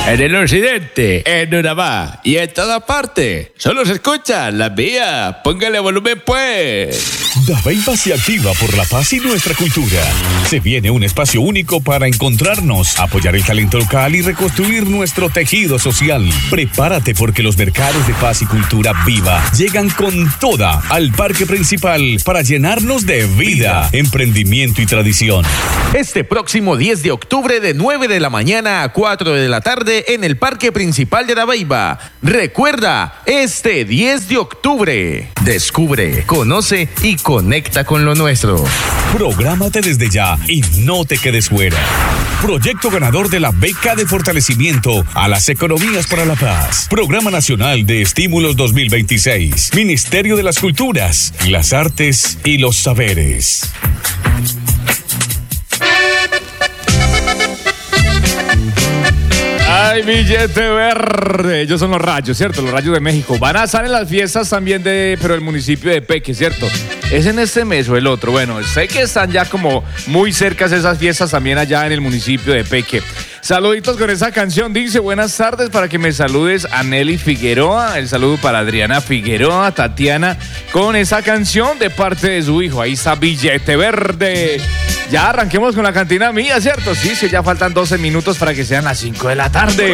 en el occidente, en Urabá y en toda parte. Solo se escucha La Vía. Póngale volumen, pues. Dabeiba se activa por la paz y nuestra cultura. Se viene un espacio único para encontrarnos, apoyar el talento local y reconstruir nuestro tejido social. Prepárate porque los mercados de paz y cultura viva llegan con toda al parque principal para llenarnos de vida, emprendimiento y tradición. Este próximo 10 de octubre de 9 de la mañana a 4 de la tarde en el parque principal de Dabeiba. Recuerda, este 10 de octubre. Descubre, conoce y conecta con lo nuestro. Prográmate desde ya y no te quedes fuera. Proyecto ganador de la beca de fortalecimiento a las economías para la paz. Programa Nacional de Estímulos 2026. Ministerio de las Culturas, las Artes y los Saberes. ¡Ay, billete verde! Ellos son los Rayos, ¿cierto? Los Rayos de México. Van a estar en las fiestas también pero el municipio de Peque, ¿cierto? ¿Es en este mes o el otro? Bueno, sé que están ya como muy cercas esas fiestas también allá en el municipio de Peque. Saluditos con esa canción. Dice, buenas tardes, para que me saludes a Nelly Figueroa. El saludo para Adriana Figueroa, Tatiana, con esa canción de parte de su hijo. Ahí está billete verde. Ya arranquemos con la cantina mía, ¿cierto? Sí, ya faltan 12 minutos para que sean las 5 de la tarde.